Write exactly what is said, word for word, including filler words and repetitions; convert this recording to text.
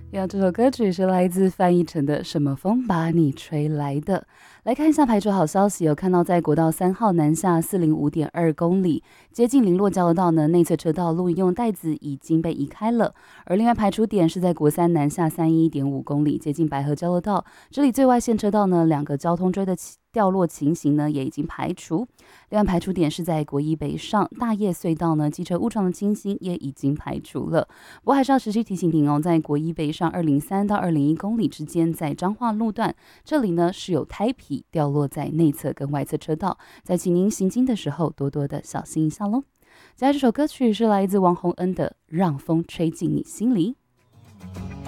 呀，这首歌曲是来自范逸臣的《什么风把你吹来的》。来看一下排除好消息，有看到在国道三号南下四零五点二公里，接近林落交流道呢，内侧车道露营用带子已经被移开了。而另外排除点是在国三南下三一点五公里，接近白河交流道，这里最外线车道呢，两个交通锥的掉落情形呢也已经排除。另外排除点是在国一北上大叶隧道呢，机车误闯的情形也已经排除了。不过还是要持续提醒您哦，在国一北上二零三到二零一公里之间，在彰化路段这里呢是有胎皮掉落在内侧跟外侧车道，在请您行经的时候多多的小心一下喽。接下来这首歌曲是来自王洪恩的《让风吹进你心里》。